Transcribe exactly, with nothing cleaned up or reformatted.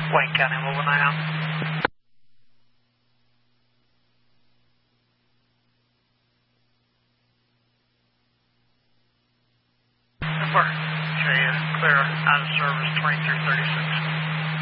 Wayne County, moving now. Number. Okay, clear out of service twenty-three thirty-six.